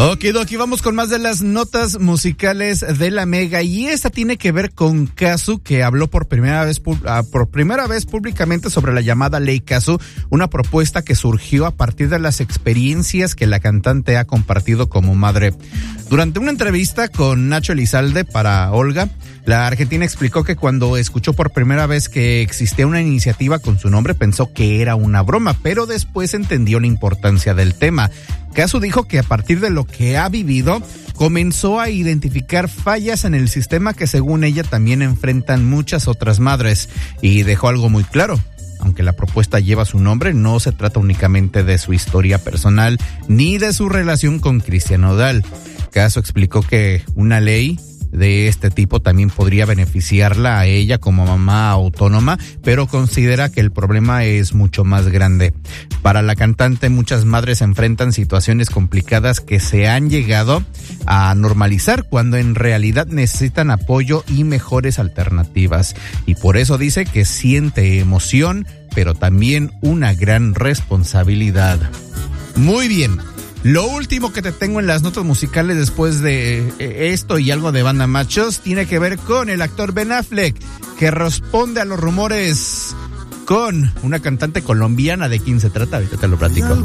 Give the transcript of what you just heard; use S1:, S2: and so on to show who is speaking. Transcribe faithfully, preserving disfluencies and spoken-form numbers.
S1: Okidoki, vamos con más de las notas musicales de la Mega, y esta tiene que ver con Cazzu, que habló por primera vez por primera vez públicamente sobre la llamada Ley Cazzu, una propuesta que surgió a partir de las experiencias que la cantante ha compartido como madre. Durante una entrevista con Nacho Elizalde para Olga, la argentina explicó que cuando escuchó por primera vez que existía una iniciativa con su nombre pensó que era una broma, pero después entendió la importancia del tema. Cazzu dijo que a partir de lo que ha vivido, comenzó a identificar fallas en el sistema que según ella también enfrentan muchas otras madres, y dejó algo muy claro. Aunque la propuesta lleva su nombre, no se trata únicamente de su historia personal ni de su relación con Cristian Nodal. Cazzu explicó que una ley de este tipo también podría beneficiarla a ella como mamá autónoma, pero considera que el problema es mucho más grande. Para la cantante, muchas madres enfrentan situaciones complicadas que se han llegado a normalizar cuando en realidad necesitan apoyo y mejores alternativas. Y por eso dice que siente emoción, pero también una gran responsabilidad. Muy bien. Lo último que te tengo en las notas musicales después de esto y algo de Banda Machos tiene que ver con el actor Ben Affleck, que responde a los rumores con una cantante colombiana. ¿De quién se trata? Ahorita te lo platico.